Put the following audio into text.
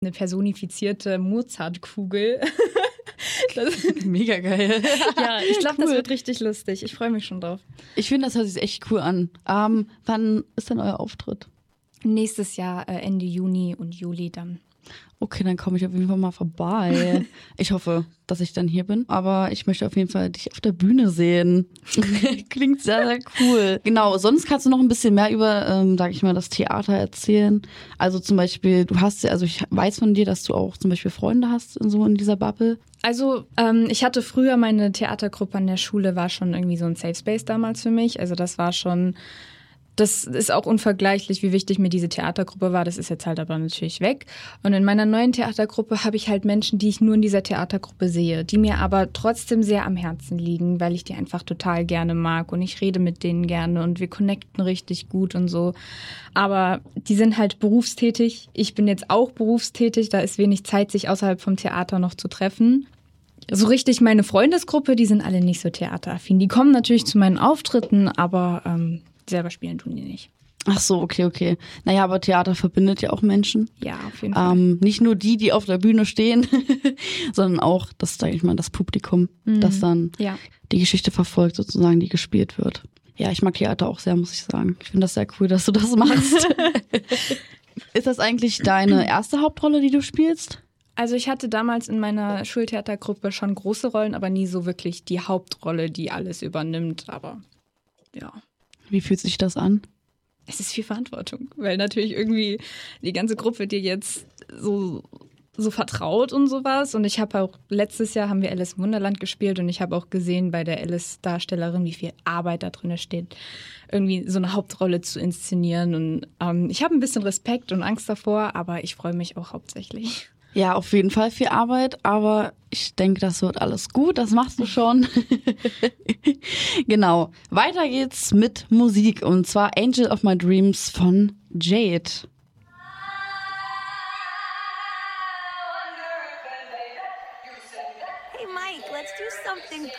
eine personifizierte Mozartkugel. Mega geil. Ja, ich glaube, Cool. das wird richtig lustig. Ich freue mich schon drauf. Ich finde, das hört sich echt cool an. Wann ist denn euer Auftritt? Nächstes Jahr, Ende Juni und Juli dann. Okay, dann komme ich auf jeden Fall mal vorbei. Ich hoffe, dass ich dann hier bin. Aber ich möchte auf jeden Fall dich auf der Bühne sehen. Klingt sehr, sehr cool. Genau, sonst kannst du noch ein bisschen mehr über, sag ich mal, das Theater erzählen. Also zum Beispiel, ich weiß von dir, dass du auch zum Beispiel Freunde hast in dieser Bubble. Also ich hatte früher meine Theatergruppe an der Schule, war schon irgendwie so ein Safe Space damals für mich. Also das ist auch unvergleichlich, wie wichtig mir diese Theatergruppe war. Das ist jetzt halt aber natürlich weg. Und in meiner neuen Theatergruppe habe ich halt Menschen, die ich nur in dieser Theatergruppe sehe, die mir aber trotzdem sehr am Herzen liegen, weil ich die einfach total gerne mag und ich rede mit denen gerne und wir connecten richtig gut und so. Aber die sind halt berufstätig. Ich bin jetzt auch berufstätig. Da ist wenig Zeit, sich außerhalb vom Theater noch zu treffen. So richtig meine Freundesgruppe, die sind alle nicht so theateraffin. Die kommen natürlich zu meinen Auftritten, aber selber spielen tun die nicht. Ach so, okay. Naja, aber Theater verbindet ja auch Menschen. Ja, auf jeden Fall. Nicht nur die auf der Bühne stehen, sondern auch das, sag ich mal, das Publikum, das dann die Geschichte verfolgt, sozusagen, die gespielt wird. Ja, ich mag Theater auch sehr, muss ich sagen. Ich finde das sehr cool, dass du das machst. Ist das eigentlich deine erste Hauptrolle, die du spielst? Also ich hatte damals in meiner Schultheatergruppe schon große Rollen, aber nie so wirklich die Hauptrolle, die alles übernimmt. Aber ja. Wie fühlt sich das an? Es ist viel Verantwortung, weil natürlich irgendwie die ganze Gruppe dir jetzt so vertraut und sowas. Und ich habe auch, letztes Jahr haben wir Alice im Wunderland gespielt und ich habe auch gesehen bei der Alice-Darstellerin, wie viel Arbeit da drin steht, irgendwie so eine Hauptrolle zu inszenieren. Und ich habe ein bisschen Respekt und Angst davor, aber ich freue mich auch hauptsächlich. Ja, auf jeden Fall viel Arbeit, aber ich denke, das wird alles gut, das machst du schon. Genau, weiter geht's mit Musik und zwar Angel of My Dreams von Jade. Hey Mike, let's do something